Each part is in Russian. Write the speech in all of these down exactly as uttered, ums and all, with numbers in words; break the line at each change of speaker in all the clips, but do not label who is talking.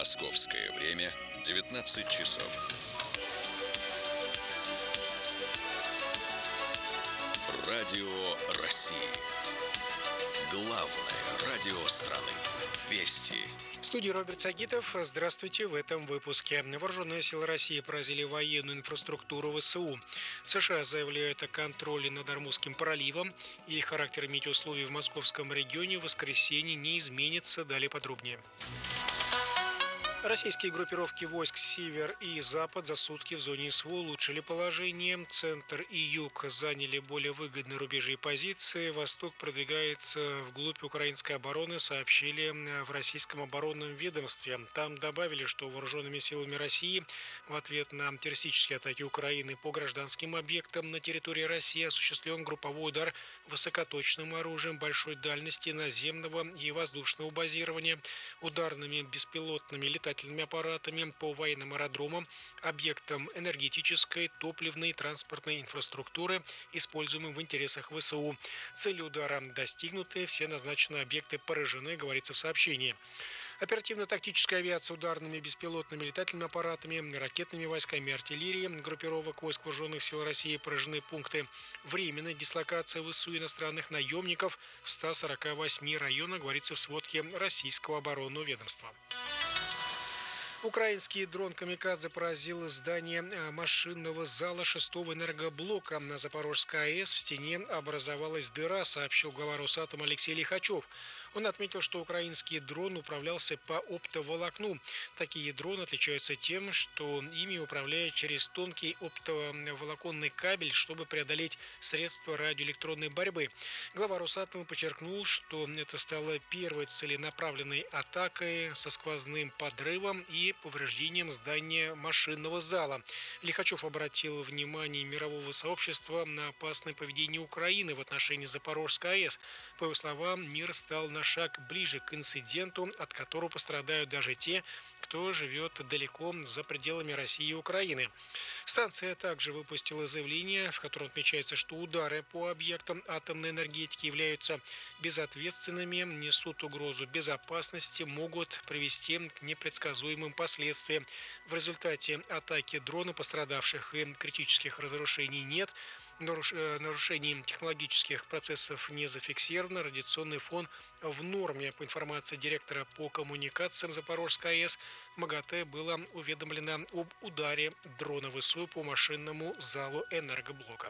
Московское время девятнадцать часов. Радио России. Главное радио страны. Вести.
В студии Роберт Сагитов. Здравствуйте. В этом выпуске. Вооруженные силы России поразили военную инфраструктуру ВСУ. США заявляют о контроле над Ормузским проливом. И характер метеоусловий в московском регионе в воскресенье не изменится. Далее подробнее. Российские группировки войск «Север» и «Запад» за сутки в зоне СВО улучшили положение. Центр и юг заняли более выгодные рубежи и позиции. Восток продвигается вглубь украинской обороны, сообщили в российском оборонном ведомстве. Там добавили, что вооруженными силами России в ответ на террористические атаки Украины по гражданским объектам на территории России осуществлен групповой удар высокоточным оружием большой дальности наземного и воздушного базирования, ударными беспилотными летательными аппаратами по военным аэродромам, объектам энергетической, топливной и транспортной инфраструктуры, используемым в интересах ВСУ. Цели удара достигнуты, все назначенные объекты поражены, говорится в сообщении. Оперативно-тактическая авиация ударными беспилотными летательными аппаратами, ракетными войсками и группировок войск вооруженных сил России поражены пункты временной дислокации ВСУ иностранных наемников в ста сорока восьми районах, говорится в сводке Российского оборонного ведомства. Украинский дрон «Камикадзе» поразил здание машинного зала шестого энергоблока на Запорожской АЭС. В стене образовалась дыра, сообщил глава Росатома Алексей Лихачев. Он отметил, что украинский дрон управлялся по оптоволокну. Такие дроны отличаются тем, что ими управляют через тонкий оптоволоконный кабель, чтобы преодолеть средства радиоэлектронной борьбы. Глава Росатома подчеркнул, что это стало первой целенаправленной атакой со сквозным подрывом и повреждением здания машинного зала. Лихачев обратил внимание мирового сообщества на опасное поведение Украины в отношении Запорожской АЭС. По его словам, мир стал на шаг ближе к инциденту, от которого пострадают даже те, кто живет далеко за пределами России и Украины. Станция также выпустила заявление, в котором отмечается, что удары по объектам атомной энергетики являются безответственными, несут угрозу безопасности, могут привести к непредсказуемым последствиям. В результате атаки дрона пострадавших и критических разрушений нет. Нарушений технологических процессов не зафиксировано. Радиационный фон в норме. По информации директора по коммуникациям Запорожской АЭС МАГАТЭ было уведомлено об ударе дрона ВСУ по машинному залу энергоблока.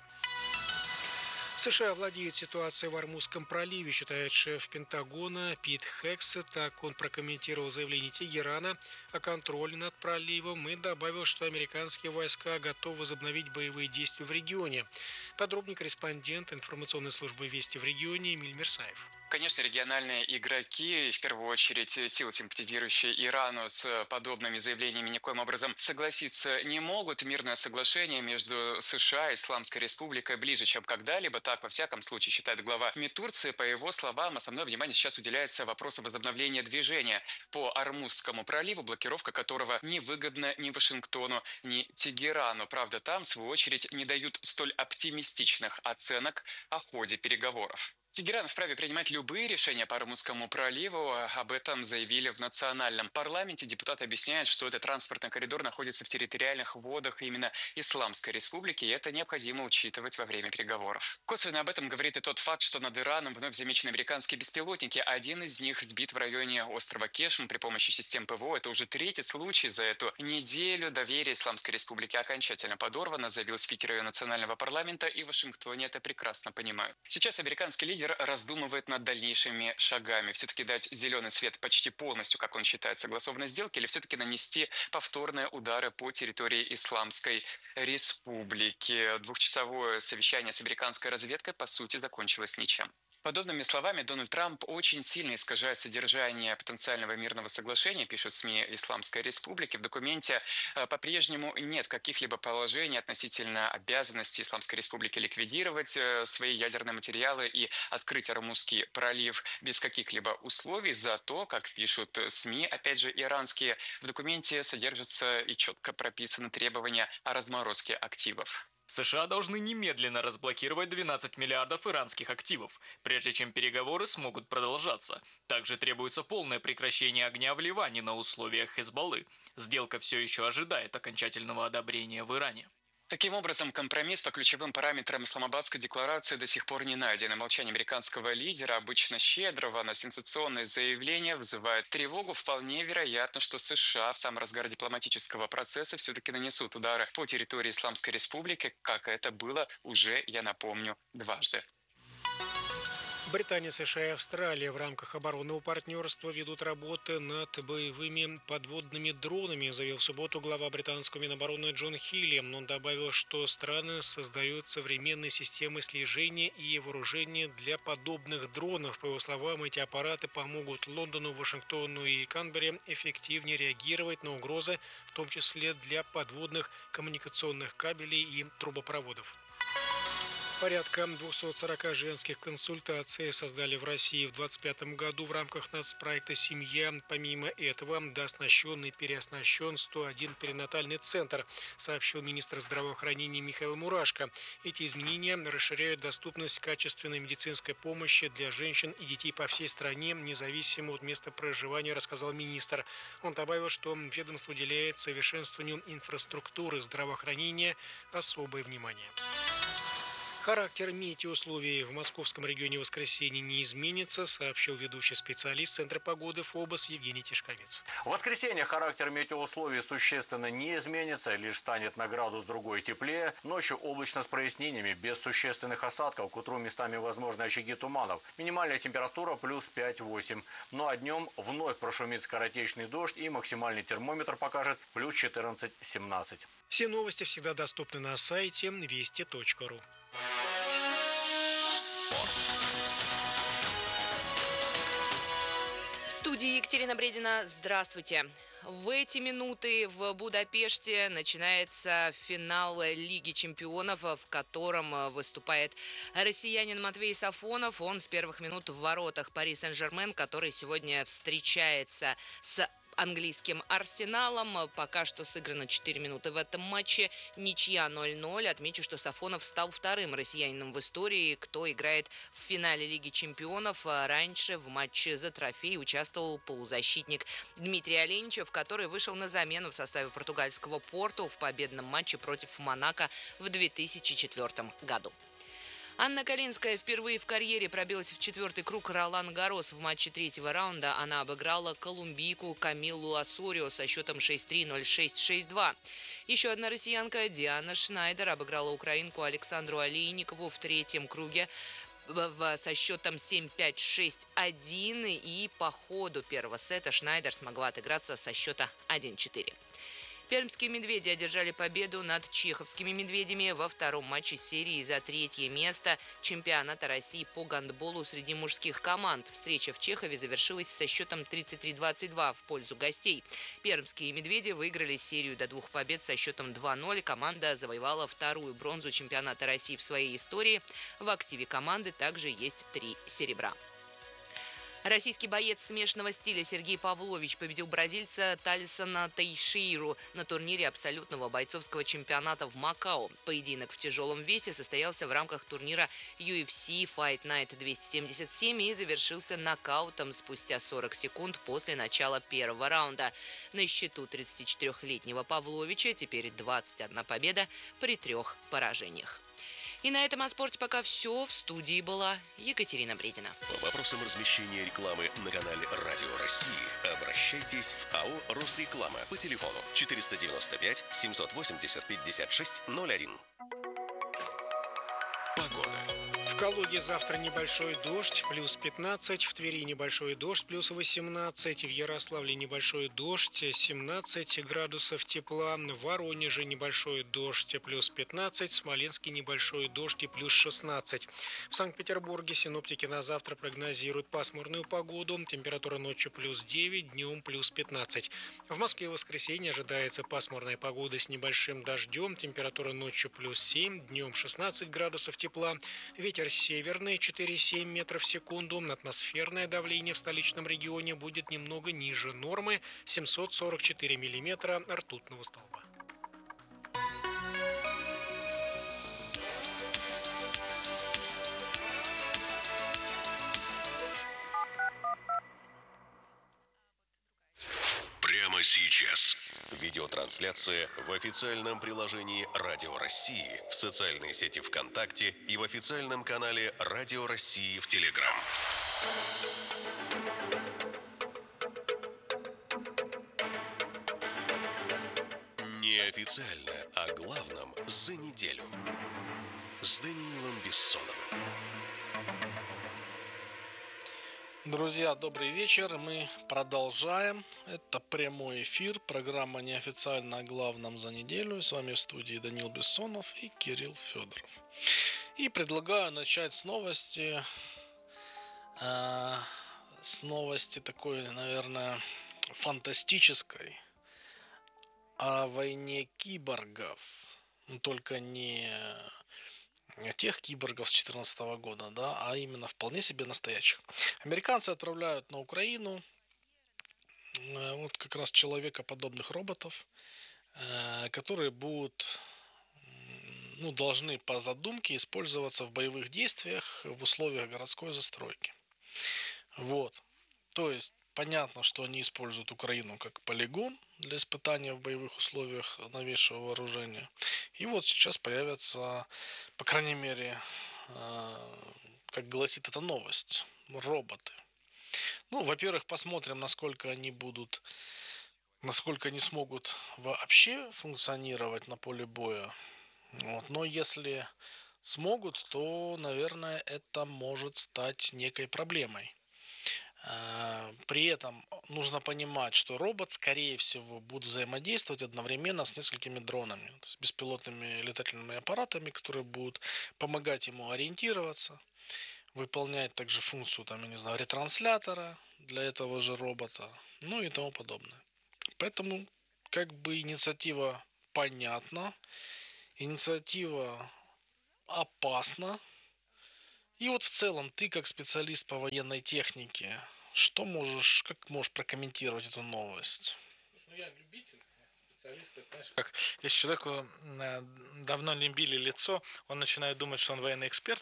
США владеют ситуацией в Ормузском проливе, считает шеф Пентагона Пит Хексет. Так он прокомментировал заявление Тегерана о контроле над проливом и добавил, что американские войска готовы возобновить боевые действия в регионе. Подробнее корреспондент информационной службы «Вести» в регионе Эмиль Мерсаев.
Конечно, региональные игроки, в первую очередь силы, симпатизирующие Ирану, с подобными заявлениями никоим образом согласиться не могут. Мирное соглашение между США и Исламской Республикой ближе, чем когда-либо. Так, во всяком случае, считает глава МИД Турции. По его словам, основное внимание сейчас уделяется вопросу возобновления движения по Ормузскому проливу, блокировка которого не выгодна ни Вашингтону, ни Тегерану. Правда, там, в свою очередь, не дают столь оптимистичных оценок о ходе переговоров. Тегеран вправе принимать любые решения по Ормузскому проливу. Об этом заявили в национальном парламенте. Депутаты объясняют, что этот транспортный коридор находится в территориальных водах именно Исламской Республики, и это необходимо учитывать во время переговоров. Косвенно об этом говорит и тот факт, что над Ираном вновь замечены американские беспилотники. Один из них сбит в районе острова Кешм при помощи систем ПВО. Это уже третий случай за эту неделю. Доверие Исламской Республики окончательно подорвано, заявил спикер ее национального парламента, и в Вашингтоне это прекрасно понимают. Сейчас американский лидер раздумывает над дальнейшими шагами. Все-таки дать зеленый свет почти полностью, как он считает, согласованной сделке, или все-таки нанести повторные удары по территории Исламской Республики. Двухчасовое совещание с американской разведкой, по сути, закончилось ничем. Подобными словами Дональд Трамп очень сильно искажает содержание потенциального мирного соглашения, пишут СМИ Исламской Республики. В документе по-прежнему нет каких-либо положений относительно обязанности Исламской Республики ликвидировать свои ядерные материалы и открыть Ормузский пролив без каких-либо условий. Зато, как пишут СМИ, опять же иранские, в документе содержатся и четко прописаны требования о разморозке активов.
США должны немедленно разблокировать двенадцать миллиардов иранских активов, прежде чем переговоры смогут продолжаться. Также требуется полное прекращение огня в Ливане на условиях Хезболлы. Сделка все еще ожидает окончательного одобрения в Иране.
Таким образом, компромисс по ключевым параметрам Исламабадской декларации до сих пор не найден, и молчание американского лидера, обычно щедрого на сенсационные заявления, вызывает тревогу. Вполне вероятно, что США в самом разгаре дипломатического процесса все-таки нанесут удары по территории Исламской Республики, как это было уже, я напомню, дважды.
Британия, США и Австралия в рамках оборонного партнерства ведут работы над боевыми подводными дронами, заявил в субботу глава британского Минобороны Джон Хилли. Он добавил, что страны создают современные системы слежения и вооружения для подобных дронов. По его словам, эти аппараты помогут Лондону, Вашингтону и Канберре эффективнее реагировать на угрозы, в том числе для подводных коммуникационных кабелей и трубопроводов. Порядка двухсот сорока женских консультаций создали в России в двадцать пятом году в рамках нацпроекта «Семья». Помимо этого, дооснащен и переоснащен сто один перинатальный центр, сообщил министр здравоохранения Михаил Мурашко. Эти изменения расширяют доступность качественной медицинской помощи для женщин и детей по всей стране, независимо от места проживания, рассказал министр. Он добавил, что ведомство уделяет совершенствованию инфраструктуры здравоохранения особое внимание. Характер метеоусловий в московском регионе в воскресенье не изменится, сообщил ведущий специалист Центра погоды ФОБОС Евгений Тишковец.
В воскресенье характер метеоусловий существенно не изменится, лишь станет на градус другой теплее. Ночью облачно с прояснениями, без существенных осадков. К утру местами возможны очаги туманов. Минимальная температура плюс пять-восемь. Ну а днем вновь прошумит скоротечный дождь и максимальный термометр покажет плюс четырнадцать-семнадцать.
Все новости всегда доступны на сайте вести точка ру.
Спорт.
В студии Екатерина Бредина. Здравствуйте. В эти минуты в Будапеште начинается финал Лиги чемпионов, в котором выступает россиянин Матвей Сафонов. Он с первых минут в воротах Пари Сен-Жермен, который сегодня встречается с английским Арсеналом. Пока что сыграно четыре минуты в этом матче. Ничья ноль-ноль. Отмечу, что Сафонов стал вторым россиянином в истории, кто играет в финале Лиги чемпионов. Раньше в матче за трофей участвовал полузащитник Дмитрий Оленичев, который вышел на замену в составе португальского Порту в победном матче против Монако в две тысячи четвёртом году. Анна Калинская впервые в карьере пробилась в четвертый круг Ролан-Гаррос. В матче третьего раунда она обыграла колумбийку Камиллу Осорио со счетом шесть-три, ноль-шесть, шесть-два. Еще одна россиянка Диана Шнайдер обыграла украинку Александру Олейникову в третьем круге со счетом семь-пять, шесть-один. И по ходу первого сета Шнайдер смогла отыграться со счета один-четыре. Пермские «Медведи» одержали победу над чеховскими «Медведями» во втором матче серии за третье место чемпионата России по гандболу среди мужских команд. Встреча в Чехове завершилась со счетом тридцать три двадцать два в пользу гостей. Пермские «Медведи» выиграли серию до двух побед со счетом два-ноль. Команда завоевала вторую бронзу чемпионата России в своей истории. В активе команды также есть три серебра. Российский боец смешанного стиля Сергей Павлович победил бразильца Талисона Тейшейру на турнире абсолютного бойцовского чемпионата в Макао. Поединок в тяжелом весе состоялся в рамках турнира ю эф си Fight Night двести семьдесят семь и завершился нокаутом спустя сорок секунд после начала первого раунда. На счету тридцатичетырёхлетнего Павловича теперь двадцать одна победа при трех поражениях. И на этом о спорте пока все. В студии была Екатерина Бредина.
По вопросам размещения рекламы на канале Радио России обращайтесь в АО «Росреклама» по телефону четыреста девяносто пять семьсот восемьдесят пятьдесят шесть ноль один. Погода.
В Калуге завтра небольшой дождь, плюс пятнадцать, в Твери небольшой дождь, плюс восемнадцать, в Ярославле небольшой дождь, семнадцать градусов тепла, в Воронеже небольшой дождь, плюс пятнадцать, в Смоленске небольшой дождь и плюс шестнадцать. В Санкт-Петербурге синоптики на завтра прогнозируют пасмурную погоду, температура ночью плюс девять, днем плюс пятнадцать. В Москве в воскресенье ожидается пасмурная погода с небольшим дождем, температура ночью плюс семь, днем шестнадцать градусов тепла, ветер северный четыре-семь метров в секунду. Атмосферное давление в столичном регионе будет немного ниже нормы семьсот сорок четыре миллиметра ртутного столба.
Прямо сейчас. Видеотрансляция в официальном приложении Радио России, в социальной сети ВКонтакте и в официальном канале Радио России в Телеграм. Неофициально о главном за неделю. С Даниилом Бессоновым.
Друзья, добрый вечер. Мы продолжаем. Это прямой эфир. Программа «Неофициально о главном за неделю». С вами в студии Даниил Бессонов и Кирилл Федоров. И предлагаю начать с новости. Э, с новости такой, наверное, фантастической. О войне киборгов. Но только не тех киборгов с две тысячи четырнадцатого года, да, а именно вполне себе настоящих. Американцы отправляют на Украину вот как раз человекоподобных роботов, которые будут, ну, должны по задумке использоваться в боевых действиях в условиях городской застройки. Вот. То есть понятно, что они используют Украину как полигон для испытания в боевых условиях новейшего вооружения. И вот сейчас появятся, по крайней мере, как гласит эта новость, роботы. Ну, во-первых, посмотрим, насколько они будут, насколько они смогут вообще функционировать на поле боя. Вот. Но если смогут, то, наверное, это может стать некой проблемой. При этом нужно понимать, что робот, скорее всего, будет взаимодействовать одновременно с несколькими дронами, то есть беспилотными летательными аппаратами, которые будут помогать ему ориентироваться, выполнять также функцию, там, я не знаю, ретранслятора для этого же робота, ну и тому подобное. Поэтому, как бы, инициатива понятна, инициатива опасна. И вот в целом ты, как специалист по военной технике, что можешь, как можешь прокомментировать эту новость?
Ну, я любитель, специалист, знаешь, как если человеку давно не били лицо, он начинает думать, что он военный эксперт.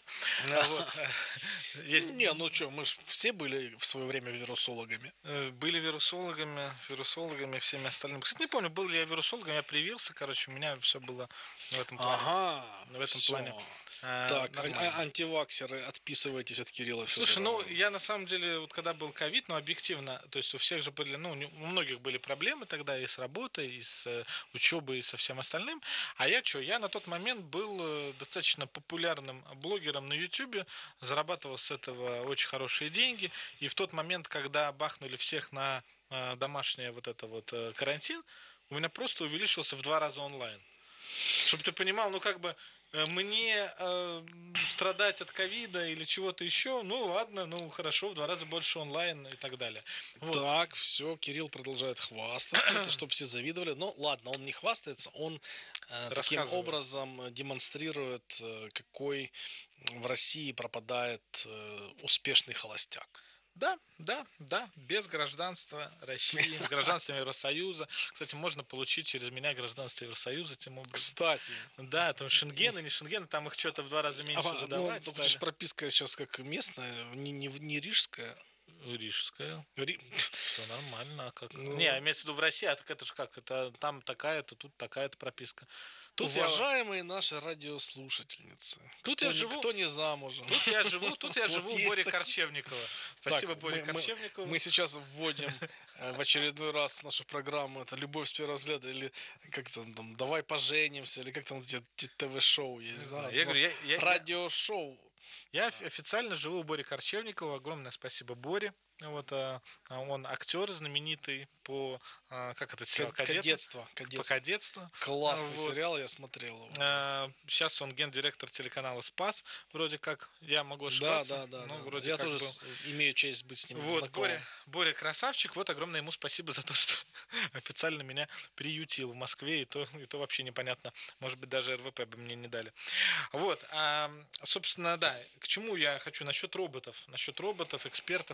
Не, ну что, мы же все были в свое время вирусологами.
Были вирусологами, вирусологами, всеми остальными. Кстати, не помню, был ли я вирусологом, я привился, короче, у меня все было в этом плане.
Ага,
в этом плане.
Так, а- антиваксеры, отписывайтесь от Кирилла Федорова.
Слушай, ну, я на самом деле, вот когда был ковид, ну, объективно, то есть у всех же были, ну, у многих были проблемы тогда и с работой, и с учебой, и со всем остальным. А я что, я на тот момент был достаточно популярным блогером на Ютубе, зарабатывал с этого очень хорошие деньги, и в тот момент, когда бахнули всех на домашний вот это вот карантин, у меня просто увеличился в два раза онлайн. Чтобы ты понимал, ну, как бы, мне э, страдать от ковида или чего-то еще, ну ладно, ну хорошо, в два раза больше онлайн и так далее.
Вот. Так, все, Кирилл продолжает хвастаться, это чтобы все завидовали. Ну ладно, он не хвастается, он э, таким образом демонстрирует, э, какой в России пропадает э, успешный холостяк.
Да, да, да, без гражданства России, гражданства Евросоюза. Кстати, можно получить через меня гражданство Евросоюза тем образом.
Кстати.
Да, там Шенген и не Шенген, там их что-то в два раза меньше
а,
выдавать.
Ну, прописка сейчас как местная, не, не, не рижская.
Рижская.
Ри...
Все нормально. А как? Ну... Не, имеется в виду в России, а так это же как? Это там такая-то, тут такая-то прописка.
Тут Уважаемые я... наши радиослушательницы,
тут
кто,
я живу,
кто не замужем.
Тут я живу, тут я живу у Бори Корчевникова. Спасибо, Боре Корчевникову.
Мы сейчас вводим в очередной раз нашу программу, это «Любовь с первого взгляда», или как там, там «Давай поженимся», или как там эти ТВ-шоу есть, да?
Я говорю, я, я,
радиошоу.
Я официально живу у Бори Корчевникова. Огромное спасибо Боре. Вот, а, он актер знаменитый по, а, как это, сериал?
Кадетство. Кадетство.
По кадетству.
Классный вот. Сериал, я смотрел его.
А, сейчас он гендиректор телеканала «Спас», вроде как, я могу ошибаться.
Да, да, да.
Ну,
да.
Вроде
я
как
тоже
был.
имею честь быть с ним
вот,
знакомым.
Боря, Боря красавчик, вот огромное ему спасибо за то, что официально меня приютил в Москве, и то, и то вообще непонятно, может быть, даже эр вэ пэ бы мне не дали. Вот, а, собственно, да, к чему я хочу насчет роботов, насчет роботов, экспертов и всего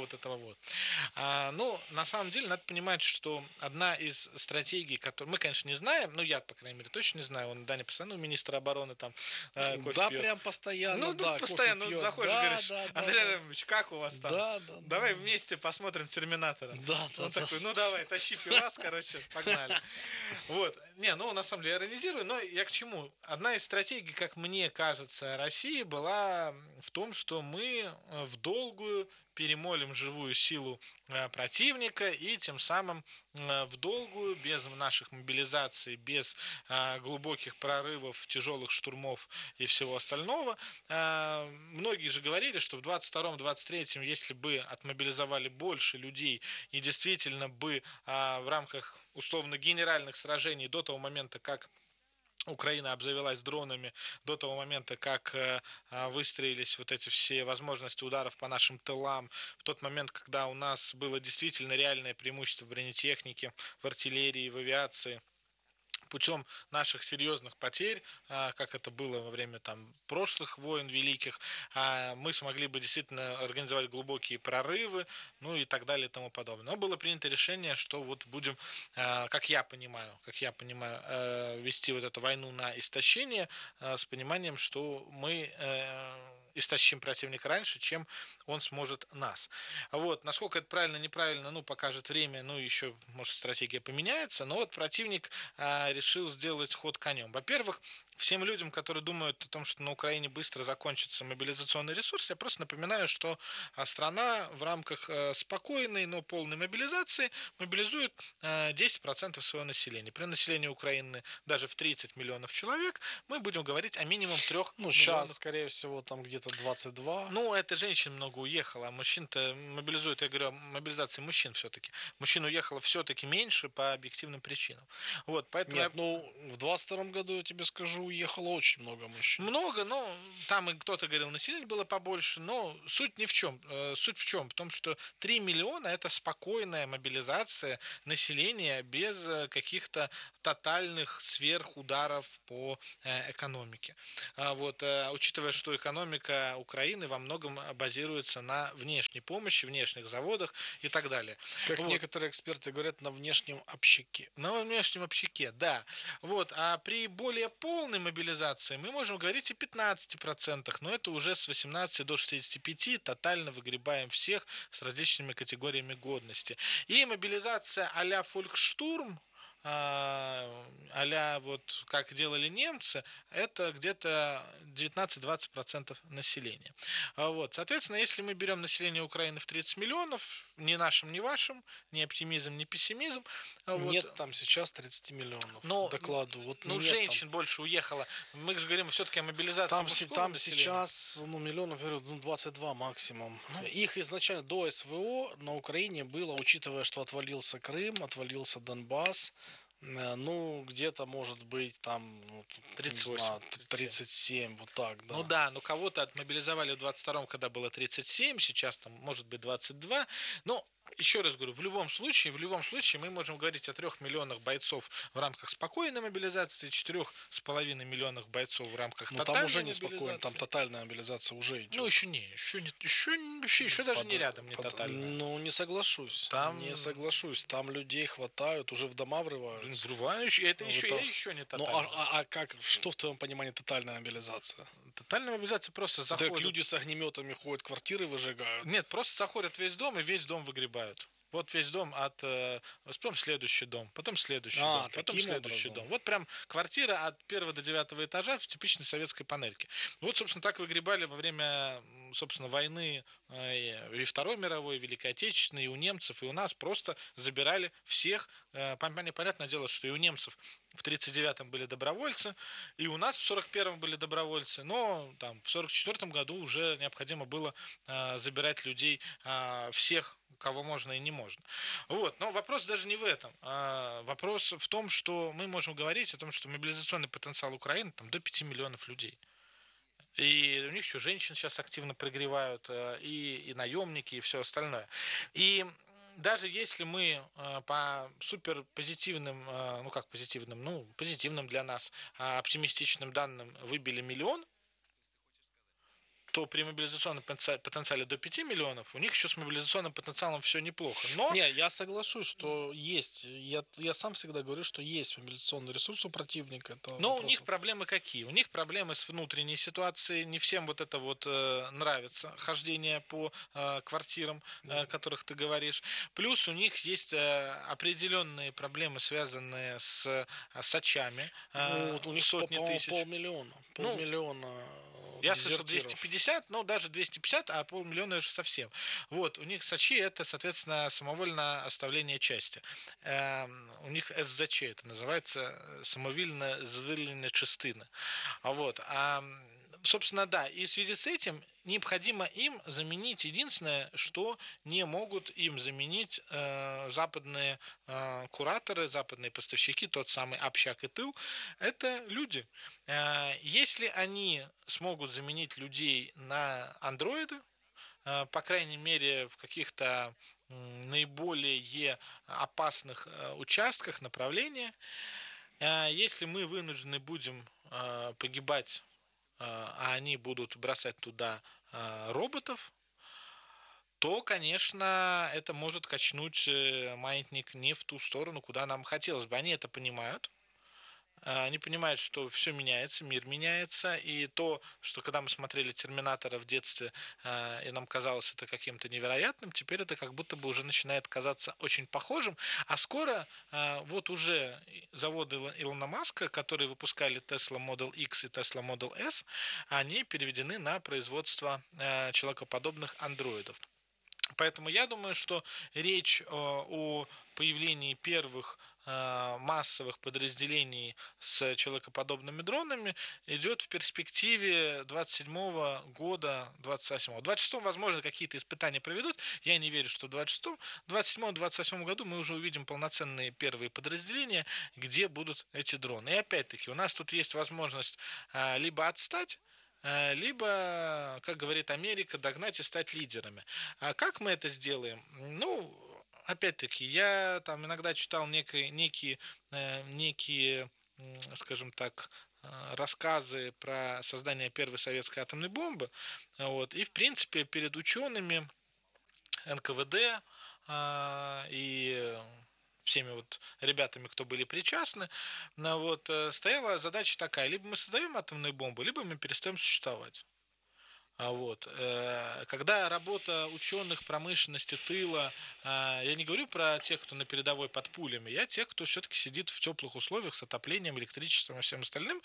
вот этого вот. А, ну, на самом деле, надо понимать, что одна из стратегий, которую мы, конечно, не знаем, ну, я, по крайней мере, точно не знаю, он, Даня, постоянно, министр обороны там э, кофе
Да,
пьет.
прям постоянно,
Ну,
да,
ну постоянно
кофе
ну,
пьет.
заходишь
Да,
и говоришь,
да, да,
Андрей
да.
Рамович, как у вас там?
Да, да,
Давай
да.
вместе посмотрим «Терминатора».
Да, да,
Он
да.
такой, ну давай, тащи пивас, короче, погнали. Вот. Не, ну, на самом деле, я иронизирую, но я к чему? Одна из стратегий, как мне кажется, России была в том, что мы в долгую перемолим живую силу э, противника и тем самым э, в долгую, без наших мобилизаций, без э, глубоких прорывов, тяжелых штурмов и всего остального. Э, многие же говорили, что в двадцать втором - двадцать третьем, если бы отмобилизовали больше людей и действительно бы э, в рамках условно генеральных сражений до того момента, как Украина обзавелась дронами, до того момента, как э, выстроились вот эти все возможности ударов по нашим тылам, в тот момент, когда у нас было действительно реальное преимущество в бронетехнике, в артиллерии, в авиации, путем наших серьезных потерь, как это было во время там, прошлых войн великих, мы смогли бы действительно организовать глубокие прорывы, ну и так далее и тому подобное. Но было принято решение, что вот будем, как я понимаю, как я понимаю, вести вот эту войну на истощение с пониманием, что мы истощим противника раньше, чем он сможет нас. Вот. Насколько это правильно, неправильно, ну, покажет время, ну, еще, может, стратегия поменяется, но вот противник а, решил сделать ход конем. Во-первых, всем людям, которые думают о том, что на Украине быстро закончится мобилизационный ресурс, я просто напоминаю, что страна в рамках спокойной, но полной мобилизации мобилизует десять процентов своего населения. При населении Украины даже в тридцать миллионов человек мы будем говорить о минимум трех
Ну,
миллионов.
сейчас, скорее всего, там где-то двадцать два.
Ну, это женщин много уехало, а мужчин-то мобилизуют, я говорю о мобилизации мужчин все-таки. Мужчин уехало все-таки меньше по объективным причинам. Вот, поэтому
Нет,
я...
ну, в двадцать втором году, я тебе скажу, уехало очень много мужчин.
Много, но там и кто-то говорил, население было побольше, но суть не в чем. Суть в чем? В том, что три миллиона – это спокойная мобилизация населения без каких-то тотальных сверхударов по экономике. Вот, учитывая, что экономика Украины во многом базируется на внешней помощи, внешних заводах и так далее.
Как
вот.
Некоторые эксперты говорят, на внешнем общаке.
На внешнем общаке, да. Вот. А при более полной мобилизации мы можем говорить и пятнадцати процентах, но это уже с восемнадцати до шестидесяти пяти тотально выгребаем всех с различными категориями годности. И мобилизация а-ля фолькштурм, а-ля вот как делали немцы, это где-то девятнадцать-двадцать процентов населения. Вот. Соответственно, если мы берем население Украины в тридцать миллионов, ни нашим, ни вашим, ни оптимизм, ни пессимизм.
Нет
вот.
там сейчас тридцать миллионов.
Но,
докладу. Вот
ну, женщин там больше уехало. Мы же говорим все-таки о мобилизации.
Там, там сейчас ну, миллионов, ну, двадцать два максимум. Ну, их изначально до СВО на Украине было, учитывая, что отвалился Крым, отвалился Донбасс, ну, где-то, может быть, там ну,
тридцать восемь,
знаю, тридцать семь, вот так, да.
Ну да, но кого-то отмобилизовали в двадцать втором, когда было тридцать семь, сейчас там может быть двадцать два. Но еще раз говорю, в любом случае, в любом случае мы можем говорить о трех миллионах бойцов в рамках спокойной мобилизации, четырех с половиной миллионах бойцов в рамках
ну,
тотальной
там уже
мобилизации.
не спокойно, там тотальная мобилизация уже идет.
Ну еще не, еще не, еще вообще, еще даже под, не рядом не под, тотальная.
Ну не соглашусь, там не соглашусь, там людей хватают, уже в дома врываются.
Врываются, это
ну,
еще,
это...
еще не тотальная.
Ну а, а, а как, что в твоем понимании тотальная мобилизация?
Тотальная мобилизация просто заходит.
Так люди с огнеметами ходят, квартиры выжигают.
Нет, просто заходят весь дом и весь дом выгребают. Вот весь дом от... Потом следующий дом, потом следующий а, дом, потом следующий образом. дом. Вот прям квартира от первого до девятого этажа в типичной советской панельке. Вот, собственно, так выгребали во время, собственно, войны и Второй мировой, и Великой Отечественной, и у немцев, и у нас просто забирали всех. Понятное дело, что и у немцев в тридцать девятом были добровольцы, и у нас в сорок первом были добровольцы, но там, в сорок четвёртом году уже необходимо было забирать людей всех, кого можно и не можно. Вот. Но вопрос даже не в этом. А вопрос в том, что мы можем говорить о том, что мобилизационный потенциал Украины там, до пяти миллионов людей. И у них еще женщин сейчас активно прогревают, и, и наемники, и все остальное. И даже если мы по супер позитивным, ну как позитивным, ну позитивным для нас, оптимистичным данным выбили миллион, то при мобилизационном потенциале до пяти миллионов у них еще с мобилизационным потенциалом все неплохо. Но...
Не, я соглашусь, что есть. Я, я сам всегда говорю, что есть мобилизационный ресурс у противника. Это
Но
вопросов.
у них проблемы какие? У них проблемы с внутренней ситуацией. Не всем вот это вот э, нравится, хождение по э, квартирам, о которых ты говоришь. Плюс у них есть э, определенные проблемы, связанные с э, сачами. Э,
ну, вот у них
сотни
по,
тысяч.
Полмиллиона. Полмиллиона.
Ну, я слышал двести пятьдесят, ну даже двести пятьдесят, а полмиллиона же совсем. Вот, у них сачи это, соответственно, самовольное оставление части. Э, у них эс зэ че это называется, самовільне звільнення частини. А вот, а, собственно, да, и в связи с этим необходимо им заменить, единственное, что не могут им заменить э, западные э, кураторы, западные поставщики, тот самый общак и тыл, это люди. Э, если они смогут заменить людей на андроиды, э, по крайней мере, в каких-то э, наиболее опасных э, участках направления, э, если мы вынуждены будем э, погибать, а они будут бросать туда роботов, то, конечно, это может качнуть маятник не в ту сторону, куда нам хотелось бы. Они это понимают. Они понимают, что все меняется, мир меняется, и то, что когда мы смотрели «Терминатора» в детстве, и нам казалось это каким-то невероятным, теперь это как будто бы уже начинает казаться очень похожим, а скоро вот уже заводы Илона Маска, которые выпускали Tesla Model X и Tesla Model S, они переведены на производство человекоподобных андроидов. Поэтому я думаю, что речь о появлении первых массовых подразделений с человекоподобными дронами идет в перспективе двадцать седьмого года, двадцать восьмого. В двадцать шестом, возможно, какие-то испытания проведут. Я не верю, что в двадцать шестом. В двадцать седьмом - двадцать восьмом году мы уже увидим полноценные первые подразделения, где будут эти дроны. И опять-таки, у нас тут есть возможность либо отстать, либо, как говорит Америка, догнать и стать лидерами. А как мы это сделаем? Ну, опять-таки, я там иногда читал некие, некие, некие, скажем так, рассказы про создание первой советской атомной бомбы. Вот, и, в принципе, перед учеными эн ка вэ дэ и всеми вот ребятами, кто были причастны, вот, стояла задача такая: либо мы создаем атомную бомбу, либо мы перестаем существовать. А вот, когда работа ученых, промышленности, тыла, я не говорю про тех, кто на передовой под пулями, я тех, кто все-таки сидит в теплых условиях с отоплением, электричеством и всем остальным,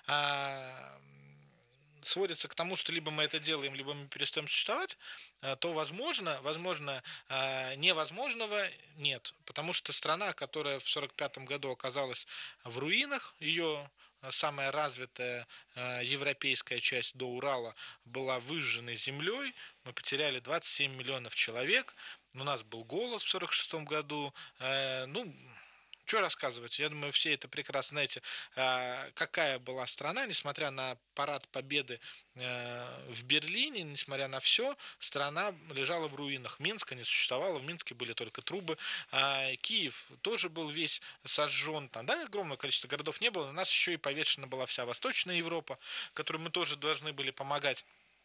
сводится к тому, что либо мы это делаем, либо мы перестаем существовать, то возможно, возможно, невозможного нет. Потому что страна, которая в сорок пятом году оказалась в руинах, ее самая развитая европейская часть до Урала была выжженной землей, мы потеряли двадцать семь миллионов человек, у нас был голод в сорок шестом году, ну... Что рассказывать? Я думаю, все это прекрасно знаете, какая была страна, несмотря на парад победы в Берлине, несмотря на все, страна лежала в руинах. Минска не существовало, в Минске были только трубы. Киев тоже был весь сожжен. Там, да, огромное количество городов не было. У нас еще и повешена была вся Восточная Европа, которой мы тоже должны были помогать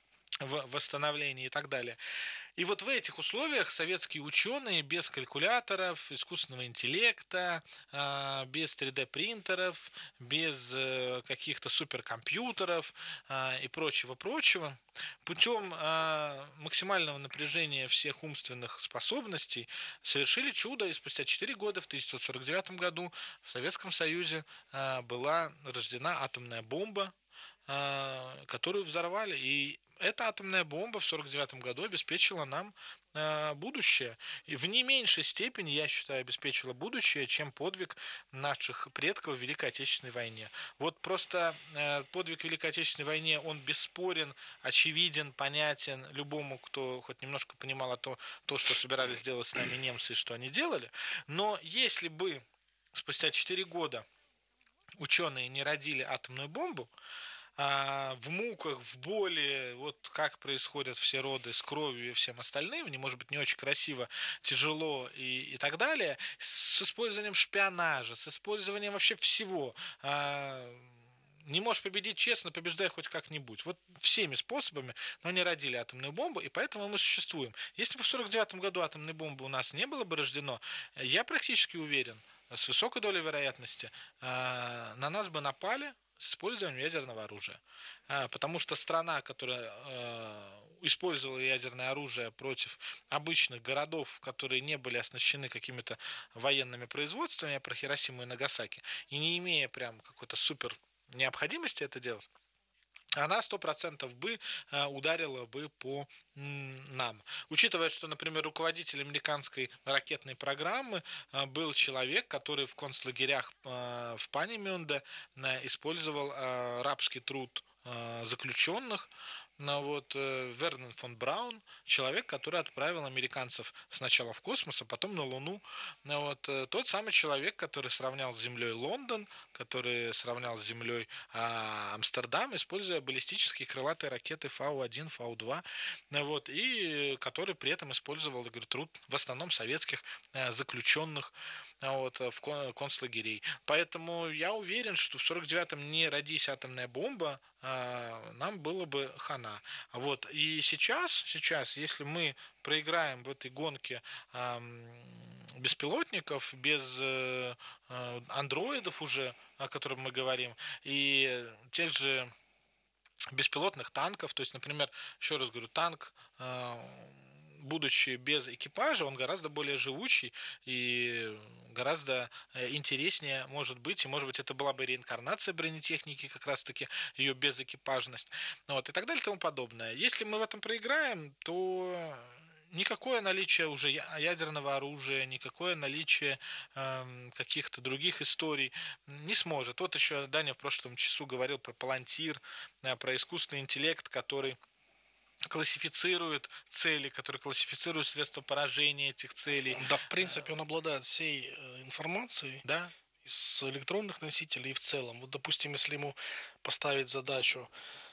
в восстановлении и так далее. И вот в этих условиях советские ученые без калькуляторов, искусственного интеллекта, без три дэ принтеров, без каких-то суперкомпьютеров и прочего-прочего, путем максимального напряжения всех умственных способностей совершили чудо, и спустя четыре года, в тысяча девятьсот сорок девятом году, в Советском Союзе была рождена атомная бомба, которую взорвали. И эта атомная бомба в сорок девятом году обеспечила нам э, будущее. И в не меньшей степени, я считаю, обеспечила будущее, чем подвиг наших предков в Великой Отечественной войне. Вот просто э, подвиг в Великой Отечественной войне, он бесспорен, очевиден, понятен любому, кто хоть немножко понимал то, то, что собирались сделать с нами немцы и что они делали. Но если бы спустя четыре года ученые не родили атомную бомбу, А в муках, в боли, вот как происходят все роды с кровью и всем остальным, не может быть не очень красиво, тяжело и, и так далее, с использованием шпионажа, с использованием вообще всего, а, не можешь победить честно, побеждай хоть как-нибудь. Вот всеми способами, но они родили атомную бомбу, и поэтому мы существуем. Если бы в сорок девятом году атомной бомбы у нас не было бы рождено, я практически уверен, с высокой долей вероятности, на нас бы напали с использованием ядерного оружия. Потому что страна, которая использовала ядерное оружие против обычных городов, которые не были оснащены какими-то военными производствами, я про Хиросиму и Нагасаки, и не имея прям какой-то супер необходимости это делать, она сто процентов бы ударила бы по нам. Учитывая, что, например, руководитель американской ракетной программы был человек, который в концлагерях в Панемюнде использовал рабский труд заключенных, но вот Вернон фон Браун, человек, который отправил американцев сначала в космос, а потом на Луну. Вот, тот самый человек, который сравнял с Землей Лондон, который сравнял с Землей а, Амстердам, используя баллистические крылатые ракеты Фау один, Фау два, вот, и который при этом использовал, я говорю, труд в основном советских а, заключенных вот, в концлагерей. Поэтому я уверен, что в сорок девятом не родись атомная бомба, нам было бы хана. Вот. И сейчас, сейчас, если мы проиграем в этой гонке беспилотников, без андроидов уже, о которых мы говорим, и тех же беспилотных танков, то есть, например, еще раз говорю, танк, будучи без экипажа, он гораздо более живучий и гораздо интереснее может быть. И, может быть, это была бы реинкарнация бронетехники, как раз-таки ее безэкипажность. Вот, и так далее и тому подобное. Если мы в этом проиграем, то никакое наличие уже ядерного оружия, никакое наличие э, каких-то других историй не сможет. Вот еще Даня в прошлом часу говорил про Палантир, э, про искусственный интеллект, который классифицирует цели, который классифицирует средства поражения этих целей.
Да, в принципе, он обладает всей информацией,
да,
из электронных носителей и в целом. Вот, допустим, если ему поставить задачу,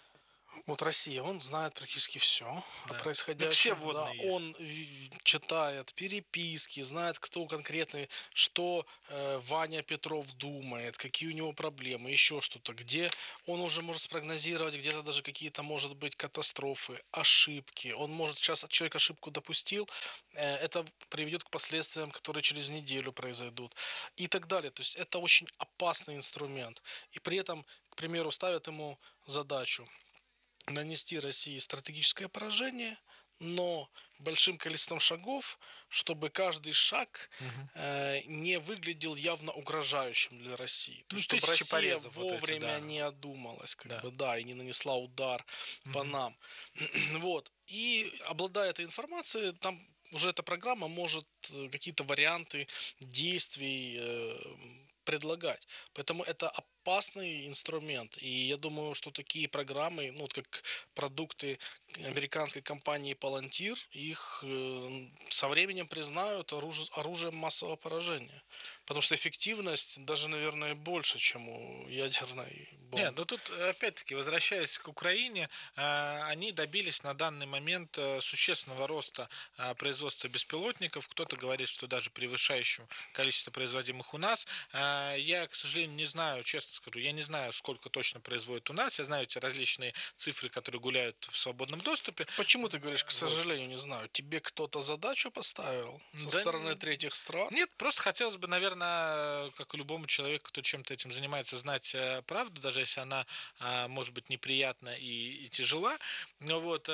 вот Россия, он знает практически все да. о происходящем.
Все вводные
да,
есть.
Он читает переписки, знает, кто конкретно, что э, Ваня Петров думает, какие у него проблемы, еще что-то, где он уже может спрогнозировать, где-то даже какие-то, может быть, катастрофы, ошибки. Он может, сейчас человек ошибку допустил, э, это приведет к последствиям, которые через неделю произойдут и так далее. То есть это очень опасный инструмент. И при этом, к примеру, ставят ему задачу нанести России стратегическое поражение, но большим количеством шагов, чтобы каждый шаг угу. э, не выглядел явно угрожающим для России. То
ну,
есть, чтобы Россия вовремя
вот эти, да.
не одумалась, как
да.
бы, да, и не нанесла удар угу. по нам. Вот. И обладая этой информацией, там уже эта программа может какие-то варианты действий э, предлагать. Поэтому это опасный инструмент. И я думаю, что такие программы, ну, как продукты американской компании Palantir, их э, со временем признают оружие, оружием массового поражения. Потому что эффективность даже, наверное, больше, чем у ядерной бомбы.
Нет, ну тут, опять-таки, возвращаясь к Украине, они добились на данный момент существенного роста производства беспилотников. Кто-то говорит, что даже превышающего количество производимых у нас. Я, к сожалению, не знаю, честно скажу, я не знаю, сколько точно производят у нас. Я знаю эти различные цифры, которые гуляют в свободном доступе.
Почему ты говоришь, к сожалению, не знаю? Тебе кто-то задачу поставил со да стороны третьих стран?
Нет, просто хотелось бы, наверное, как и любому человеку, кто чем-то этим занимается, знать правду, даже если она может быть неприятна и, и тяжела. Но вот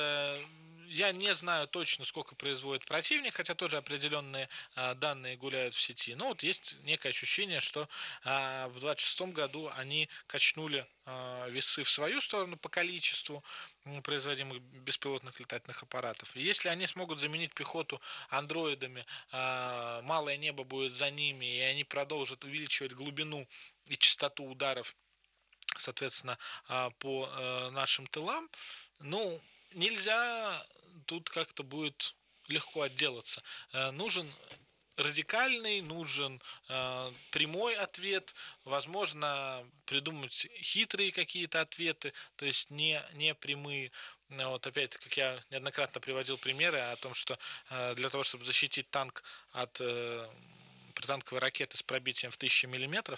я не знаю точно, сколько производит противник, хотя тоже определенные данные гуляют в сети. Но вот есть некое ощущение, что в двадцать шестом году они качнули весы в свою сторону по количеству производимых беспилотных летательных аппаратов. И если они смогут заменить пехоту андроидами, малое небо будет за ними, и они продолжат увеличивать глубину и частоту ударов, соответственно, по нашим тылам, ну, нельзя тут как-то будет легко отделаться. Нужен радикальный, нужен э, прямой ответ, возможно, придумать хитрые какие-то ответы, то есть не, не прямые. Вот опять, как я неоднократно приводил примеры о том, что э, для того, чтобы защитить танк от э, противотанковые ракеты с пробитием в тысячу миллиметров,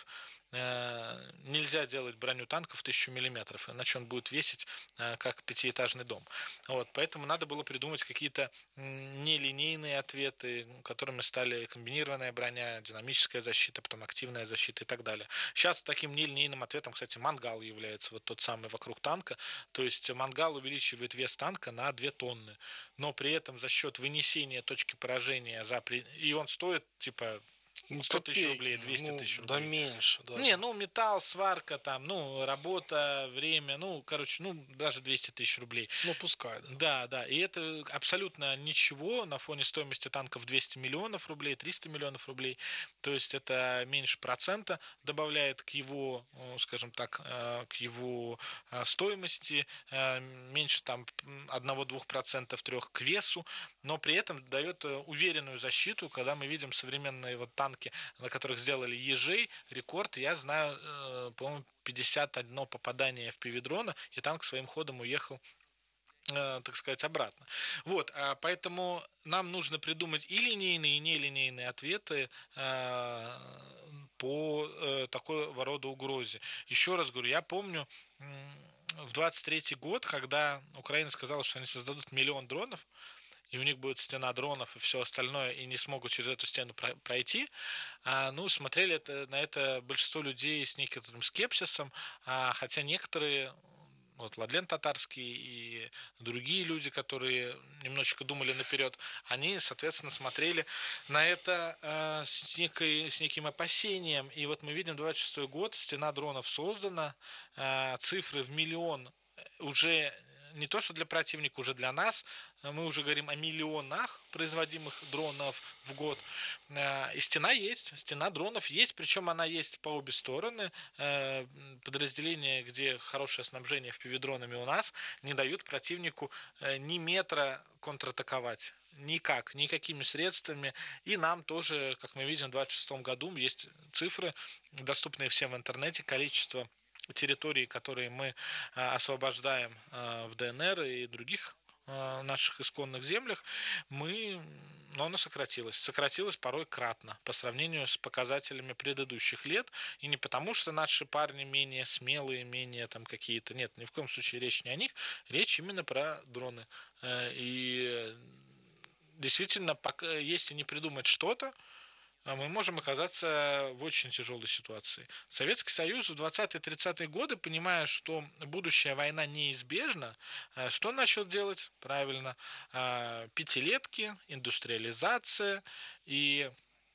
э, нельзя делать броню танка в тысячу миллиметров, иначе он будет весить э, как пятиэтажный дом. Вот, поэтому надо было придумать какие-то нелинейные ответы, которыми стали комбинированная броня, динамическая защита, потом активная защита и так далее. Сейчас таким нелинейным ответом, кстати, мангал является вот тот самый вокруг танка. То есть мангал увеличивает вес танка на две тонны, но при этом за счет вынесения точки поражения за при... и он стоит типа сто тысяч рублей, двести тысяч рублей.
Да меньше, да.
Не, ну металл, сварка там, ну работа, время, ну короче, ну даже двести тысяч рублей.
Ну пускай, да.
Да, да, и это абсолютно ничего на фоне стоимости танков двести миллионов рублей, триста миллионов рублей. То есть это меньше процента добавляет к его, скажем так, к его стоимости, меньше там одного-двух процентов трех к весу, но при этом дает уверенную защиту, когда мы видим современные вот танки, на которых сделали ежей, рекорд, я знаю, э, по-моему, пятьдесят одно попадание в пи-ви-дрона, и танк своим ходом уехал, э, так сказать, обратно. Вот, а поэтому нам нужно придумать и линейные, и нелинейные ответы э, по э, такого рода угрозе. Еще раз говорю, я помню э, в двадцать третий год, когда Украина сказала, что они создадут миллион дронов, и у них будет стена дронов и все остальное, и не смогут через эту стену пройти, а, ну, смотрели это, на это большинство людей с некоторым скепсисом, а, хотя некоторые, вот Владлен Татарский и другие люди, которые немножечко думали наперед, они, соответственно, смотрели на это а, с, некой, с неким опасением. И вот мы видим, двадцать шестой год, стена дронов создана, а, цифры в миллион уже не то, что для противника, уже для нас. Мы уже говорим о миллионах производимых дронов в год. И стена есть, стена дронов есть, причем она есть по обе стороны. Подразделения, где хорошее снабжение в пи-ви-дронами у нас, не дают противнику ни метра контратаковать. Никак, никакими средствами. И нам тоже, как мы видим, в двадцать шестом году есть цифры, доступные всем в интернете, количество территорий, которые мы освобождаем в ДНР и других наших исконных землях, мы, но оно сократилось. Сократилось порой кратно по сравнению с показателями предыдущих лет. И не потому, что наши парни менее смелые, менее там какие-то... Нет, ни в коем случае речь не о них. Речь именно про дроны. И действительно, если не придумать что-то, мы можем оказаться в очень тяжелой ситуации. Советский Союз в двадцатые-тридцатые годы, понимая, что будущая война неизбежна, что начал делать? Правильно, пятилетки, индустриализация. И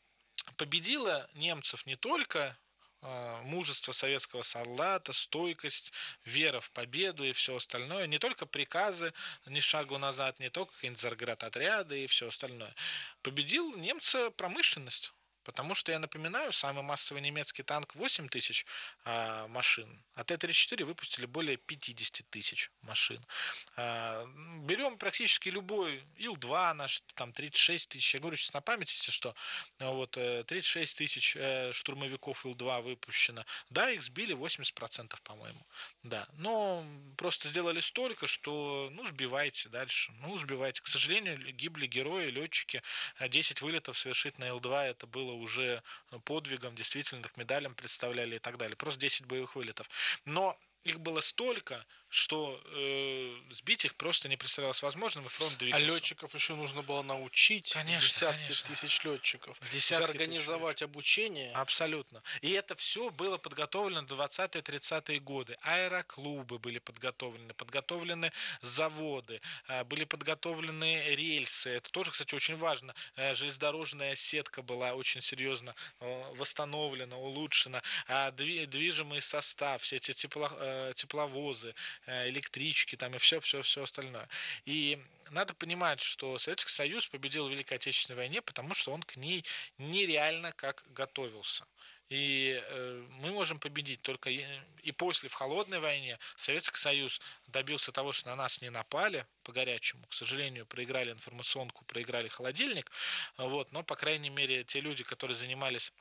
победила немцев не только мужество советского солдата, стойкость, вера в победу и все остальное, не только приказы ни шагу назад, не только Зарградотряды и все остальное. Победил немца промышленность. Потому что, я напоминаю, самый массовый немецкий танк восемь тысяч а, машин, а Т тридцать четыре выпустили более пятьдесят тысяч машин. А, берем практически любой Ил два наш, там тридцать шесть тысяч, я говорю сейчас на память, если что, вот, тридцать шесть тысяч э, штурмовиков Ил два выпущено. Да, их сбили восемьдесят процентов, по-моему. Да, но просто сделали столько, что, ну, сбивайте дальше, ну, сбивайте. К сожалению, гибли герои, летчики, десять вылетов совершить на Ил два, это было уже подвигом, действительно, к медалям представляли и так далее. Просто десять боевых вылетов. Но их было столько, что э, сбить их просто не представлялось возможным, и фронт двигался.
А летчиков еще нужно было научить.
Конечно,
десятки
конечно.
тысяч летчиков.
Десятки
организовать
тысяч.
обучение.
Абсолютно. И это все было подготовлено в двадцатые-тридцатые годы. Аэроклубы были подготовлены, подготовлены заводы, были подготовлены рельсы. Это тоже, кстати, очень важно. Железнодорожная сетка была очень серьезно восстановлена, улучшена. Движимый состав, все эти тепло, тепловозы, электрички там и все-все-все остальное. И надо понимать, что Советский Союз победил в Великой Отечественной войне, потому что он к ней нереально как готовился. И э, мы можем победить только и, и после, в холодной войне. Советский Союз добился того, что на нас не напали по-горячему. К сожалению, проиграли информационку, проиграли холодильник. Вот, но, по крайней мере, те люди, которые занимались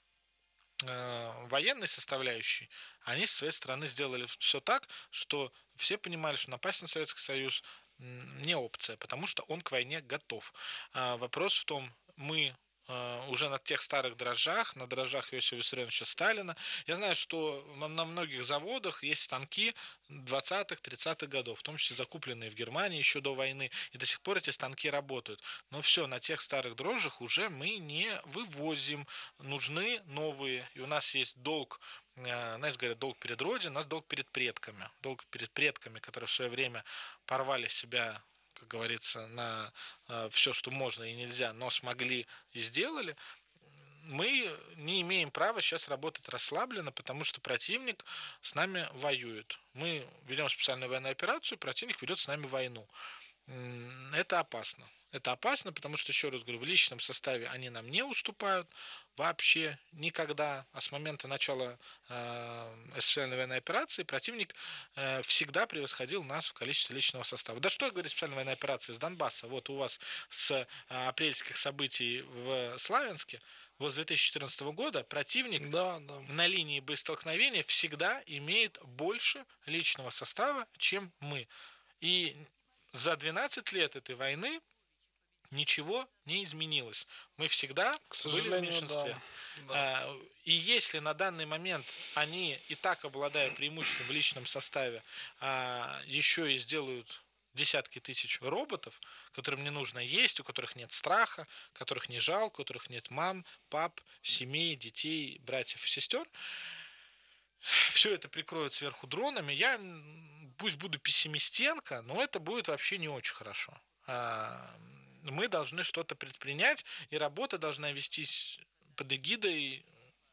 военной составляющей, они с своей стороны сделали все так, что все понимали, что напасть на Советский Союз не опция, потому что он к войне готов. Вопрос в том, мы э, уже на тех старых дрожжах, на дрожжах Иосифа Виссарионовича Сталина. Я знаю, что на многих заводах есть станки двадцатых-тридцатых годов, в том числе закупленные в Германии еще до войны, и до сих пор эти станки работают. Но все, на тех старых дрожжах уже мы не вывозим, нужны новые, и у нас есть долг, знаешь, говорят, долг перед Родиной, у нас долг перед предками, долг перед предками, которые в свое время порвали себя, как говорится, на все, что можно и нельзя, но смогли и сделали. Мы не имеем права сейчас работать расслабленно, потому что противник с нами воюет. Мы ведем специальную военную операцию, противник ведет с нами войну. Это опасно. Это опасно, потому что, еще раз говорю, в личном составе они нам не уступают вообще никогда. А с момента начала э, специальной военной операции противник э, всегда превосходил нас в количестве личного состава. Да что говорить специальной военной операции с Донбасса? Вот у вас с э, апрельских событий в Славянске, вот с две тысячи четырнадцатого года противник
да, да.
на линии боестолкновения всегда имеет больше личного состава, чем мы. И за двенадцать лет этой войны ничего не изменилось. Мы всегда
К
были в меньшинстве.
Да. Да.
И если на данный момент они и так, обладая преимуществом в личном составе, еще и сделают десятки тысяч роботов, которым не нужно есть, у которых нет страха, которых не жалко, у которых нет мам, пап, семей, детей, братьев и сестер, все это прикроют сверху дронами. Я пусть буду пессимистенко, но это будет вообще не очень хорошо. Мы должны что-то предпринять, и работа должна вестись под эгидой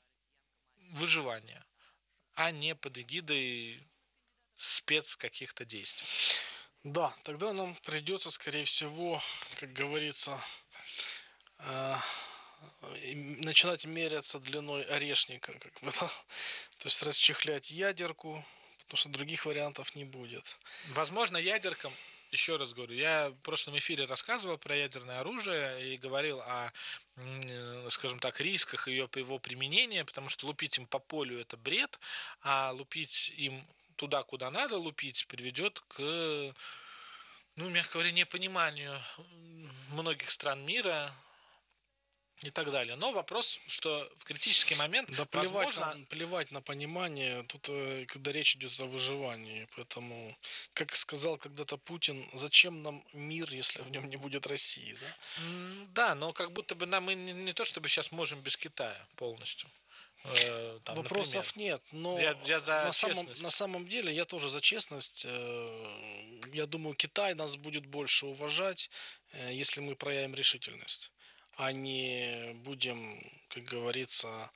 выживания, а не под эгидой спец каких-то действий.
Да, тогда нам придется, скорее всего, как говорится, э, начинать меряться длиной орешника, как бы, да? То есть расчехлять ядерку, потому что других вариантов не будет.
Возможно, ядеркам, еще раз говорю, я в прошлом эфире рассказывал про ядерное оружие и говорил о, скажем так, рисках ее, его применения, потому что лупить им по полю – это бред, а лупить им туда, куда надо лупить, приведет к, ну, мягко говоря, непониманию многих стран мира и так далее. Но вопрос, что в критический момент,
да, плевать,
возможно...
на, плевать на понимание, тут, когда речь идет о выживании. Поэтому, как сказал когда-то Путин, зачем нам мир, если в нем не будет России? Да,
да, но как будто бы нам мы не, не то, чтобы сейчас можем без Китая полностью.
Там, вопросов например. Нет, но
я, я за
на, самом, на самом деле я тоже за честность. Я думаю, Китай нас будет больше уважать, если мы проявим решительность, а не будем, как говорится,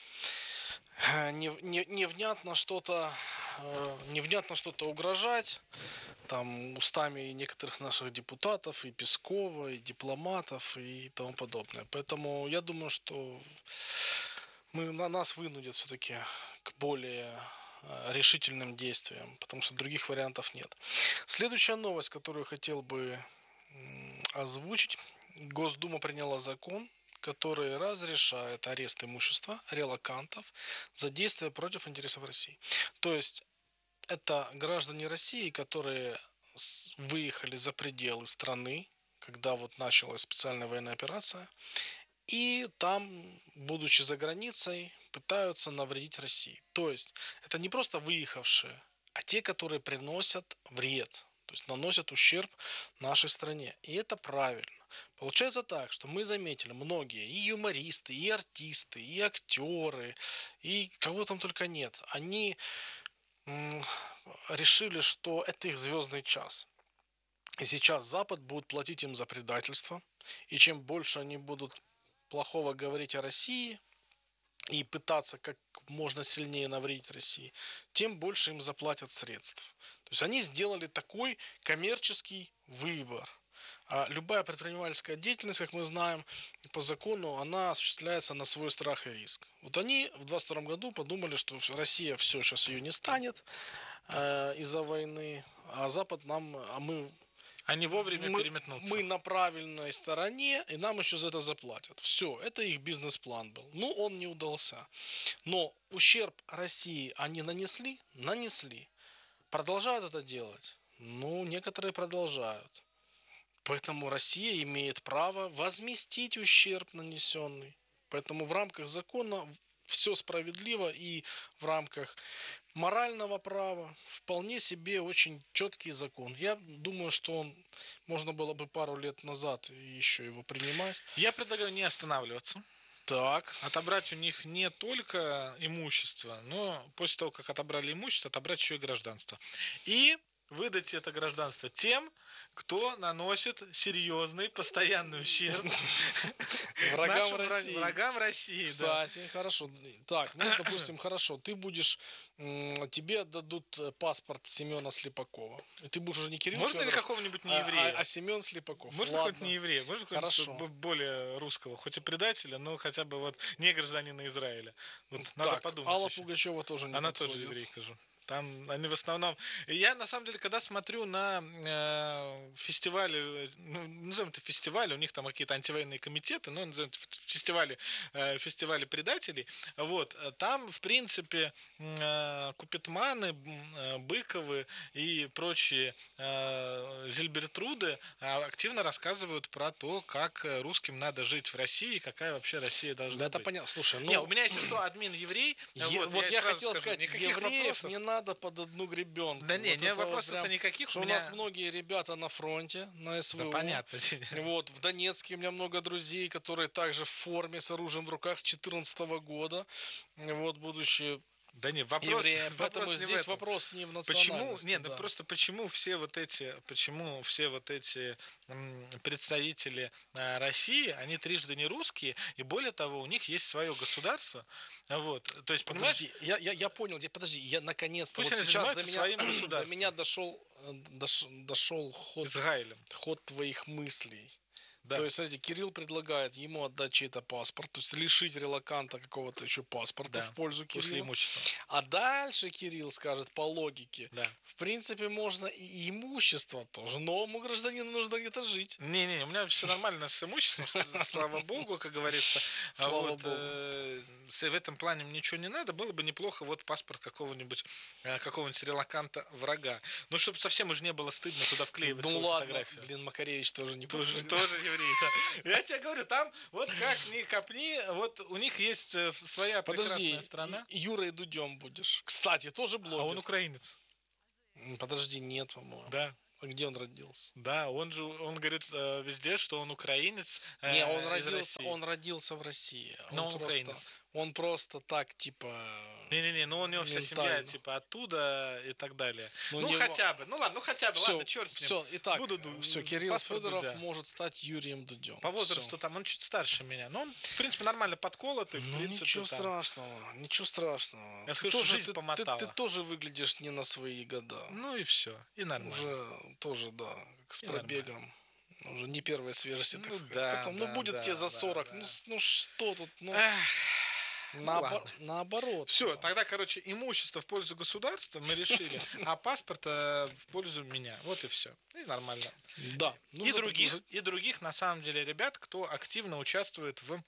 невнятно что-то, невнятно что-то угрожать там устами некоторых наших депутатов, и Пескова, и дипломатов, и тому подобное. Поэтому я думаю, что мы, на нас вынудят все-таки к более решительным действиям, потому что других вариантов нет. Следующая новость, которую хотел бы озвучить. Госдума приняла закон, который разрешает арест имущества релокантов за действия против интересов России. То есть это граждане России, которые выехали за пределы страны, когда вот началась специальная военная операция, и там, будучи за границей, пытаются навредить России. То есть это не просто выехавшие, а те, которые приносят вред, то есть наносят ущерб нашей стране. И это правильно. Получается так, что мы заметили, многие, и юмористы, и артисты, и актеры, и кого там только нет, они м- решили, что это их звездный час. И сейчас Запад будет платить им за предательство. И чем больше они будут плохого говорить о России и пытаться как можно сильнее навредить России, тем больше им заплатят средств. То есть они сделали такой коммерческий выбор. А любая предпринимательская деятельность, как мы знаем, по закону, она осуществляется на свой страх и риск. Вот они в двадцать втором году подумали, что Россия все, сейчас ее не станет э, из-за войны, а Запад нам, а мы...
Они вовремя
мы,
переметнутся.
Мы на правильной стороне, и нам еще за это заплатят. Все, это их бизнес-план был. Ну, он не удался. Но ущерб России они нанесли? Нанесли. Продолжают это делать? Ну, некоторые продолжают. Поэтому Россия имеет право возместить ущерб, нанесенный. Поэтому в рамках закона все справедливо, и в рамках морального права вполне себе очень четкий закон. Я думаю, что он, можно было бы пару лет назад еще его принимать.
Я предлагаю не останавливаться.
Так.
Отобрать у них не только имущество, но после того, как отобрали имущество, отобрать еще и гражданство. И выдать это гражданство тем, кто наносит серьезный, постоянный ущерб
врагам России.
Врагам России,
Кстати, да. Хорошо. Так, ну, допустим, хорошо. Ты будешь, тебе дадут паспорт Семена Слепакова. И ты будешь уже не Кирилл
Можно
Федоров,
ли какого-нибудь нееврея?
А, а, а Семен Слепаков.
Можно
Ладно.
хоть не еврея? Можно
хорошо.
хоть более русского? Хоть и предателя, но хотя бы вот не гражданина Израиля. Вот так, надо подумать.
Алла
еще.
Пугачева тоже не
Она
подходит.
тоже еврейка же. Там они в основном... Я, на самом деле, когда смотрю на э, фестивали, ну, назовем это фестивали, у них там какие-то антивоенные комитеты, ну, назовем это фестивали, э, фестивали предателей, вот, там, в принципе, э, Купитманы, э, Быковы и прочие э, Зильбертруды активно рассказывают про то, как русским надо жить в России, какая вообще Россия должна
да,
быть.
это понятно. Слушай, ну...
Не, у меня, если что, админ еврей.
Е-
вот
вот я,
я
хотел
скажу,
сказать, евреев
вопросов.
не надо под одну гребенку.
Да не,
вот
не вопросов-то
вот прям,
никаких.
Что
у
у
меня...
нас многие ребята на фронте, на СВО.
Да понятно.
Вот, в Донецке у меня много друзей, которые также в форме, с оружием в руках с четырнадцатого года. Вот, будучи
Да нет, вопрос,
евреем. Поэтому
вопрос
здесь
в
вопрос не в
Почему,
национальности.
нет,
да.
ну просто почему все вот эти, почему все вот эти м, представители а, России, они трижды не русские, и более того, у них есть свое государство, вот, то есть,
Подожди, я, я, я понял, я, подожди, я наконец-то,
Пусть
вот
они
сейчас до
занимаются
меня,
своим
до
государством.
меня дошел, дош, дошел ход,
Израилем.
ход твоих мыслей.
Да.
То есть, смотрите, Кирилл предлагает ему отдать чей-то паспорт, то есть лишить релаканта какого-то еще паспорта
Да.
в пользу Кирилла.
После имущества.
А дальше Кирилл скажет по логике,
Да.
в принципе, можно и имущество тоже. Новому гражданину нужно где-то жить.
Не-не, у меня все нормально с имуществом, слава богу, как говорится.
Слава
вот,
богу.
э, в этом плане мне ничего не надо, было бы неплохо вот паспорт какого-нибудь э, какого-нибудь релаканта врага. Ну, чтобы совсем уже не было стыдно туда вклеивать
Ну
свою
ладно,
фотографию.
блин, Макаревич тоже не
Тоже,
подходит.
тоже еврей, да. Я тебе говорю, там вот как ни копни, вот у них есть э, своя
Подожди,
прекрасная страна.
и- Юрой Дудем будешь. Кстати, тоже
А
блогер.
он украинец.
М, Подожди, нет, по-моему.
Да.
А где он родился?
Да, он же, он говорит э, везде, что он украинец. э,
Не, он
из
родился,
России.
он родился в России.
Но он
просто,
украинец.
Он просто так, типа...
Не-не-не, ну у него вся семья,
ментально.
типа, оттуда и так далее.
Ну,
Ну,
него-
хотя бы, ну ладно, ну хотя бы,
Все,
ладно, черт с ним.
все, итак,
Буду ду-
все, Кирилл
паспорт
Федоров
Дудя.
может стать Юрием Дудем.
По возрасту
Всё.
там он чуть старше меня. Но он, в принципе, нормально подколотый. В
Ну
принципе,
ничего
там.
страшного, ничего страшного.
Я
Ты
слышу,
тоже,
жизнь
ты,
помотала.
ты- ты тоже выглядишь не на свои года.
Ну и все, и нормально.
Уже тоже, да, с
И
пробегом. Уже не первой свежести, так
Ну
сказать.
да,
Поэтому,
да,
ну будет
да,
тебе за
да,
сорок.
да.
Ну, с- ну что тут, ну,
Эх,
наобо-
ладно.
наоборот.
Все,
да.
тогда, короче, имущество в пользу государства мы решили, а паспорт э, в пользу меня. Вот и все. И нормально.
Да.
и
нужно
других,
предложить-
и других, на самом деле, ребят, кто активно участвует в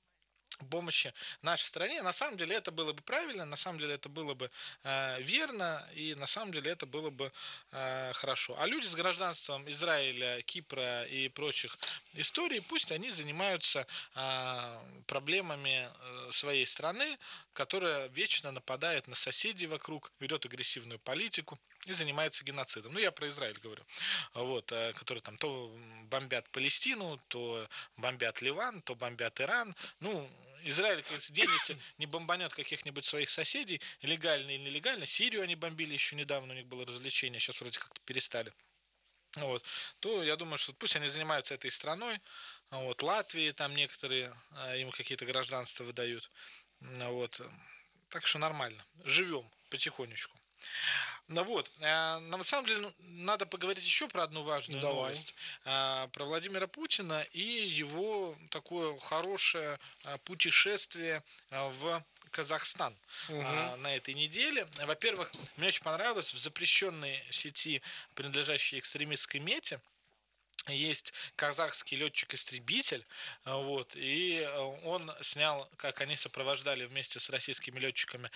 помощи нашей стране. На самом деле это было бы правильно, на самом деле это было бы э, верно, и на самом деле это было бы э, хорошо. А люди с гражданством Израиля, Кипра и прочих историй, пусть они занимаются э, проблемами э, своей страны, которая вечно нападает на соседей вокруг, ведет агрессивную политику и занимается геноцидом. Ну, я про Израиль говорю. Вот, э, которые там то бомбят Палестину, то бомбят Ливан, то бомбят Иран. Ну, Израиль, как говорится, день, если не бомбанет каких-нибудь своих соседей, легально или нелегально, Сирию они бомбили еще недавно, у них было развлечение, сейчас вроде как-то перестали. Вот, то я думаю, что пусть они занимаются этой страной. Вот, Латвии там некоторые, им какие-то гражданства выдают. Вот, так что нормально. Живем потихонечку. Ну вот, на самом деле ну, надо поговорить еще про одну важную
Давай.
новость. Про Владимира Путина и его такое хорошее путешествие в Казахстан
Угу.
на этой неделе. Во-первых, мне очень понравилось в запрещенной сети, принадлежащей экстремистской мете, есть казахский летчик-истребитель, вот, и он снял, как они сопровождали вместе с российскими летчиками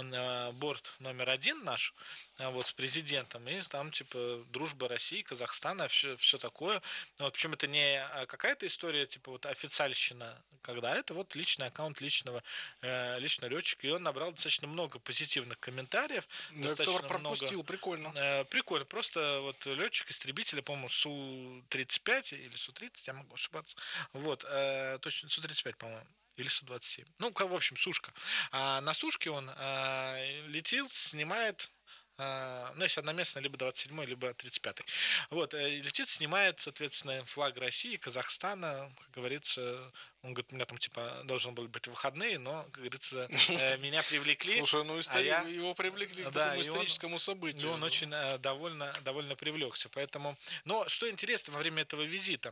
борт номер один наш, вот, с президентом, и там, типа, дружба России, Казахстана, все, все такое. Вот, причем это не какая-то история, типа, вот, официальщина, когда это вот личный аккаунт личного, личного летчика, и он набрал достаточно много позитивных комментариев.
Да,
достаточно
кто пропустил,
много,
прикольно.
Прикольно, просто вот летчик-истребитель, по-моему, Су тридцать пять или Су тридцать, я могу ошибаться. Вот, э, точно, Су тридцать пять, по-моему, или Су двадцать семь. Ну, в общем, сушка. А на сушке он э, летел, снимает, э, ну, если одноместный, либо двадцать седьмой, либо тридцать пятый. Вот, э, летит, снимает, соответственно, флаг России, Казахстана, как говорится. Он говорит, у меня там, типа, должен был быть выходные, но, как говорится, э, меня привлекли.
Слушай, ну истори...
а я...
его привлекли к
да,
такому историческому
он...
событию.
И он очень э, довольно, довольно привлекся. Поэтому... Но что интересно во время этого визита,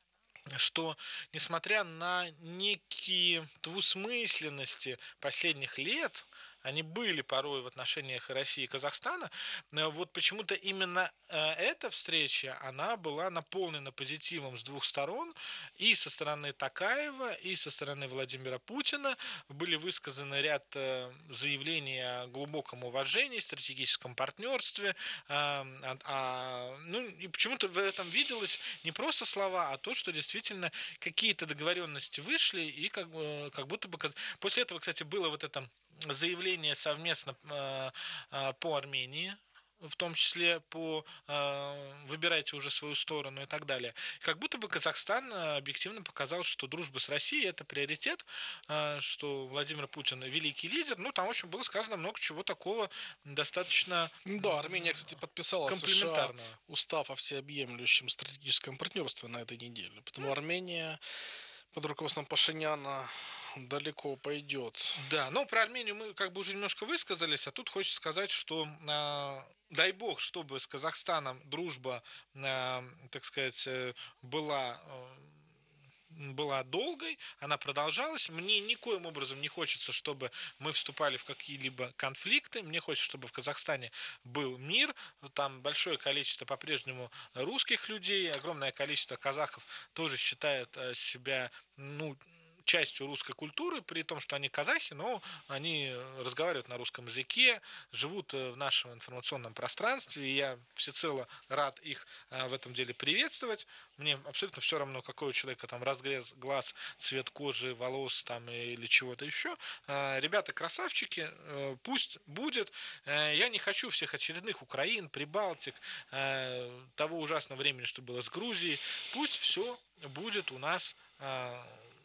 что, несмотря на некие двусмысленности последних лет, они были порой в отношениях России и Казахстана, вот почему-то именно эта встреча, она была наполнена позитивом с двух сторон, и со стороны Токаева, и со стороны Владимира Путина были высказаны ряд заявлений о глубоком уважении, стратегическом партнерстве, а, а, ну и почему-то в этом виделось не просто слова, а то, что действительно какие-то договоренности вышли, и как, как будто бы... После этого, кстати, было вот это заявление совместно э, э, по Армении, в том числе по э, выбирайте уже свою сторону и так далее. Как будто бы Казахстан объективно показал, что дружба с Россией это приоритет, э, что Владимир Путин великий лидер. Ну, там, в общем, было сказано много чего такого достаточно
да, Армения, кстати, подписала США устав о всеобъемлющем стратегическом партнерстве на этой неделе. Потому Армения под руководством Пашиняна далеко пойдет.
Да, но про Армению мы как бы уже немножко высказались, а тут хочется сказать, что э, дай бог, чтобы с Казахстаном дружба, э, так сказать, была, э, была долгой, она продолжалась. Мне никоим образом не хочется, чтобы мы вступали в какие-либо конфликты. Мне хочется, чтобы в Казахстане был мир. Там большое количество по-прежнему русских людей, огромное количество казахов тоже считают себя, ну, частью русской культуры, при том, что они казахи, но они разговаривают на русском языке, живут в нашем информационном пространстве, и я всецело рад их в этом деле приветствовать. Мне абсолютно все равно, какой у человека там разрез глаз, цвет кожи, волос там или чего-то еще. Ребята красавчики, пусть будет. Я не хочу всех очередных Украин, Прибалтик, того ужасного времени, что было с Грузией. Пусть все будет у нас